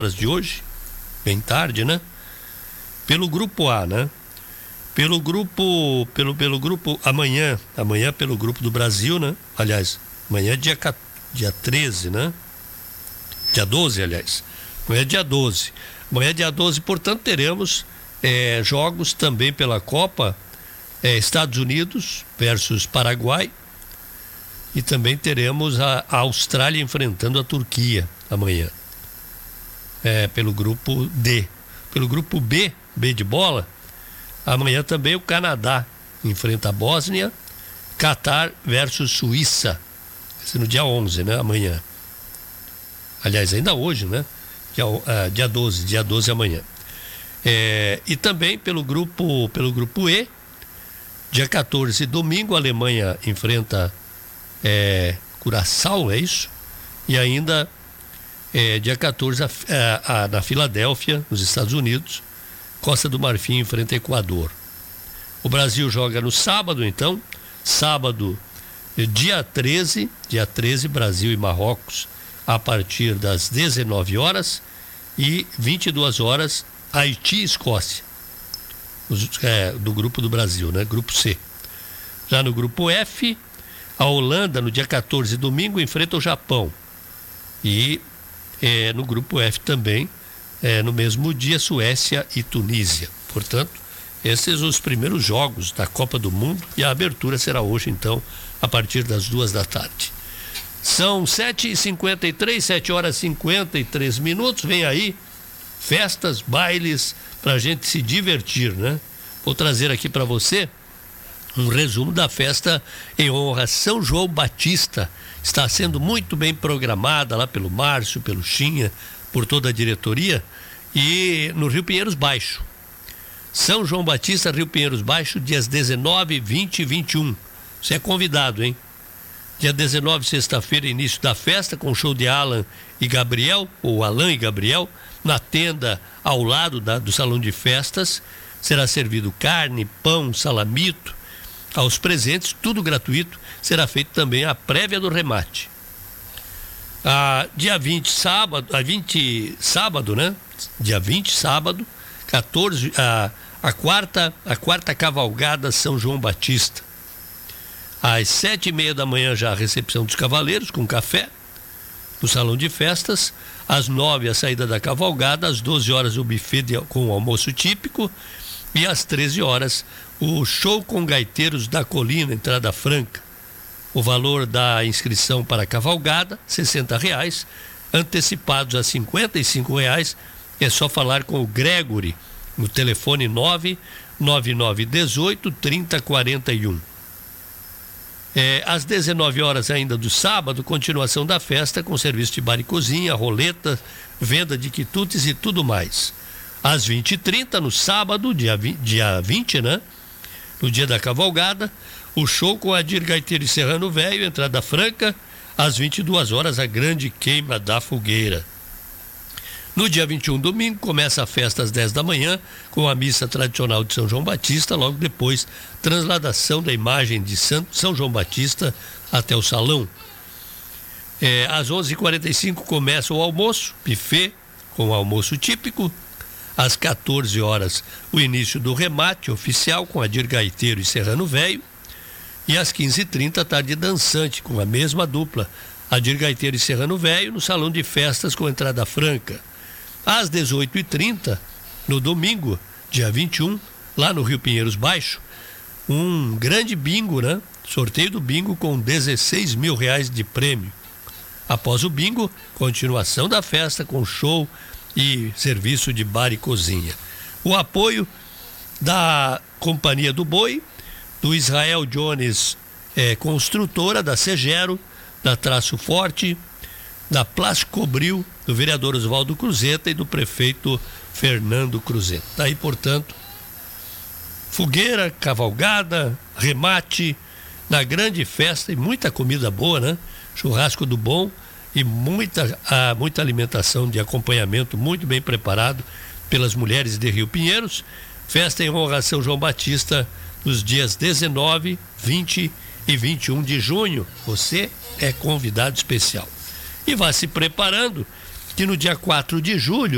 de hoje, bem tarde, né? Pelo grupo A, né? Pelo grupo amanhã pelo grupo do Brasil, né? Aliás, amanhã é dia 13, né? Dia 12, aliás. Amanhã é dia 12. Amanhã é dia 12, portanto, teremos jogos também pela Copa, Estados Unidos versus Paraguai, e também teremos a Austrália enfrentando a Turquia amanhã. Pelo grupo D. Pelo grupo B de bola, amanhã também o Canadá enfrenta a Bósnia, Catar versus Suíça. Esse no dia 11, né? Amanhã. Aliás, ainda hoje, né? Dia 12 amanhã. E também pelo grupo E, dia 14, domingo, a Alemanha enfrenta Curaçao, é isso? E ainda dia 14, na Filadélfia, nos Estados Unidos, Costa do Marfim enfrenta Equador. O Brasil joga no sábado, então. Sábado, dia 13, Brasil e Marrocos, a partir das 19 horas, e 22 horas, Haiti e Escócia, do grupo do Brasil, né? Grupo C. Já no grupo F, a Holanda, no dia 14, domingo, enfrenta o Japão. E no grupo F também, no mesmo dia, Suécia e Tunísia. Portanto, esses são os primeiros jogos da Copa do Mundo, e a abertura será hoje, então, a partir das 14h. São 7h53, 7h53. Vem aí festas, bailes, pra gente se divertir, né? Vou trazer aqui para você um resumo da festa em honra a São João Batista. Está sendo muito bem programada lá pelo Márcio, pelo Chinha, por toda a diretoria, e no Rio Pinheiros Baixo. São João Batista, Rio Pinheiros Baixo, dias 19, 20 e 21. Você é convidado, hein? Dia 19, sexta-feira, início da festa, com show de Alan e Gabriel, ou Alan e Gabriel, na tenda ao lado do salão de festas. Será servido carne, pão, salamito aos presentes, tudo gratuito. Será feito também a prévia do remate. Dia 20, sábado, né? Dia 20, sábado, 14, a quarta cavalgada São João Batista. Às 7h30 da manhã já a recepção dos cavaleiros com café no salão de festas. Às 9h a saída da cavalgada, às 12 horas o buffet com o almoço típico, e às 13 horas o show com gaiteiros da Colina, entrada franca. O valor da inscrição para a cavalgada, R$60, antecipados a R$55. É só falar com o Gregory no telefone 99918-3041. Às 19 horas ainda do sábado, continuação da festa com serviço de bar e cozinha, roleta, venda de quitutes e tudo mais. Às 20h30, no sábado, dia 20, né? No dia da cavalgada, o show com Adir Gaiteiro e Serrano Velho, entrada franca. Às 22 horas, a grande queima da fogueira. No dia 21, domingo, começa a festa às 10 da manhã, com a missa tradicional de São João Batista. Logo depois, transladação da imagem de São João Batista até o salão. Às 11h45 começa o almoço, buffet com o almoço típico. Às 14 horas, o início do remate oficial com Adir Gaiteiro e Serrano Velho. E às 15h30, tarde dançante, com a mesma dupla, Adir Gaiteiro e Serrano Velho, no salão de festas com entrada franca. Às 18h30, no domingo, dia 21, lá no Rio Pinheiros Baixo, um grande bingo, né? Sorteio do bingo com R$16 mil de prêmio. Após o bingo, continuação da festa com show e serviço de bar e cozinha. O apoio da Companhia do Boi, do Israel Jones Construtora, da Segero, da Traço Forte, da Plasticobril, do vereador Oswaldo Cruzeta e do prefeito Fernando Cruzeta. Daí, portanto, fogueira, cavalgada, remate na grande festa e muita comida boa, né? Churrasco do bom e muita alimentação de acompanhamento muito bem preparado pelas mulheres de Rio Pinheiros. Festa em honra a São João Batista nos dias 19, 20 e 21 de junho. Você é convidado especial. E vá se preparando que no dia 4 de julho